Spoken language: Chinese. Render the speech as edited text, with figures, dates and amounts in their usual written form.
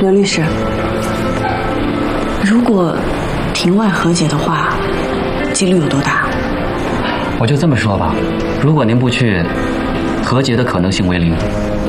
刘律师，如果庭外和解的话，几率有多大？ 我就这么说吧，如果您不去，和解的可能性为0。